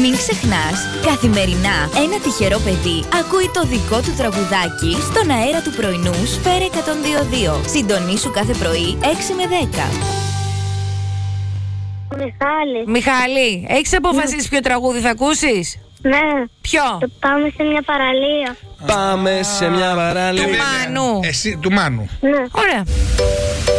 Μην ξεχνάς, καθημερινά ένα τυχερό παιδί ακούει το δικό του τραγουδάκι στον αέρα του πρωινού Σφαίρα 102.2. Συντονίσου κάθε πρωί 6 με 10. Μιχάλη, έχεις αποφασίσει ποιο τραγούδι θα ακούσεις? Ναι. Ποιο? Το πάμε σε μια παραλία. Πάμε σε μια παραλία. Του Μάνου. Εσύ, του Μάνου. Ναι. Ωραία.